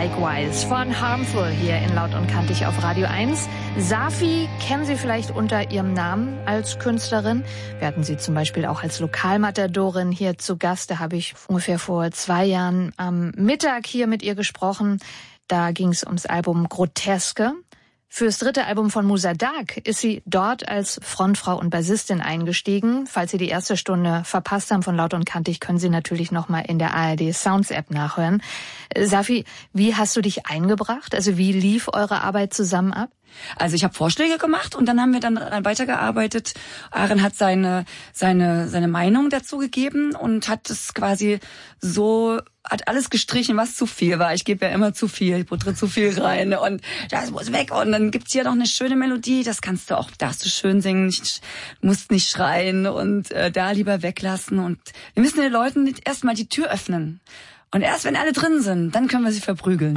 Likewise von Harmful hier in Laut und Kantig auf Radio 1. Safi kennen Sie vielleicht unter ihrem Namen als Künstlerin. Wir hatten sie zum Beispiel auch als Lokalmatadorin hier zu Gast. Da habe ich ungefähr vor 2 Jahren am Mittag hier mit ihr gesprochen. Da ging es ums Album Groteske. Fürs 3. Album von Musa Dagh ist sie dort als Frontfrau und Bassistin eingestiegen. Falls Sie die erste Stunde verpasst haben von Laut und Kantig, können Sie natürlich nochmal in der ARD Sounds App nachhören. Safi, wie hast du dich eingebracht? Also wie lief eure Arbeit zusammen ab? Also ich habe Vorschläge gemacht und dann haben wir dann weitergearbeitet. Aren hat seine Meinung dazu gegeben und hat es quasi hat alles gestrichen, was zu viel war. Ich gebe ja immer zu viel, ich puttere zu viel rein und das muss weg. Und dann gibt's hier noch eine schöne Melodie, das darfst du schön singen, musst nicht schreien und da lieber weglassen. Und wir müssen den Leuten erstmal die Tür öffnen. Und erst wenn alle drin sind, dann können wir sie verprügeln.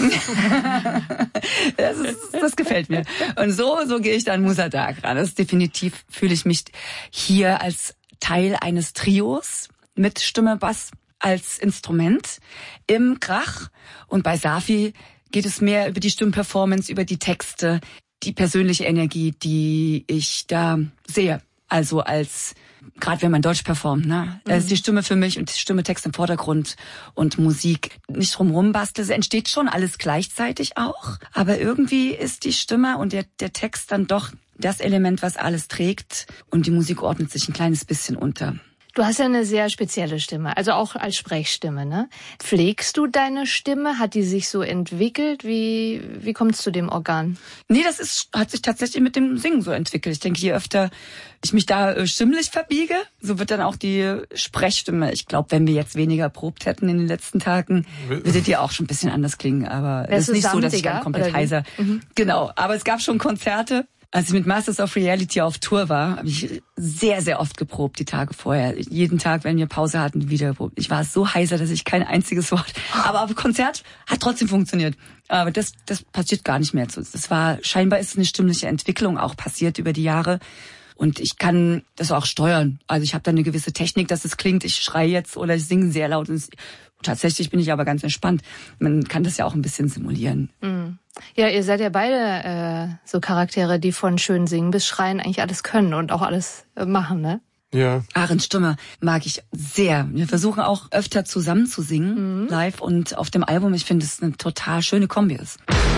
Das gefällt mir. Und so gehe ich dann Musa Dagh ran. Das ist definitiv, fühle ich mich hier als Teil eines Trios mit Stimme, Bass als Instrument im Krach. Und bei Safi geht es mehr über die Stimmperformance, über die Texte, die persönliche Energie, die ich da sehe. Also gerade wenn man Deutsch performt, ne? Da ist die Stimme für mich und die Stimme, Text im Vordergrund und Musik nicht drumherum basteln. Es entsteht schon alles gleichzeitig auch. Aber irgendwie ist die Stimme und der Text dann doch das Element, was alles trägt. Und die Musik ordnet sich ein kleines bisschen unter. Du hast ja eine sehr spezielle Stimme, also auch als Sprechstimme, ne? Pflegst du deine Stimme? Hat die sich so entwickelt? Wie kommt es zu dem Organ? Nee, hat sich tatsächlich mit dem Singen so entwickelt. Ich denke, je öfter ich mich da stimmlich verbiege, so wird dann auch die Sprechstimme. Ich glaube, wenn wir jetzt weniger probt hätten in den letzten Tagen, würde die auch schon ein bisschen anders klingen. Aber es ist nicht so, dass ich dann komplett heiser. Genau, aber es gab schon Konzerte. Als ich mit Masters of Reality auf Tour war, habe ich sehr, sehr oft geprobt die Tage vorher. Jeden Tag, wenn wir Pause hatten, wieder geprobt. Ich war so heiser, dass ich kein einziges Wort... Aber auf dem Konzert hat trotzdem funktioniert. Aber das passiert gar nicht mehr. Scheinbar ist eine stimmliche Entwicklung auch passiert über die Jahre. Und ich kann das auch steuern. Also ich habe da eine gewisse Technik, dass es klingt, ich schreie jetzt oder ich singe sehr laut. Und tatsächlich bin ich aber ganz entspannt. Man kann das ja auch ein bisschen simulieren. Ja, ihr seid ja beide so Charaktere, die von schön singen bis schreien eigentlich alles können und auch alles machen, ne? Ja. Arens Stimme mag ich sehr. Wir versuchen auch öfter zusammen zu singen, live und auf dem Album. Ich finde, es eine total schöne Kombi ist.